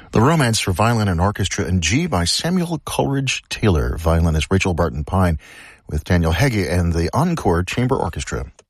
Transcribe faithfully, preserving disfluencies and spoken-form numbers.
The Romance for Violin and Orchestra in G by Samuel Coleridge Taylor. Violinist Rachel Barton Pine with Daniel Heggie and the Encore Chamber Orchestra.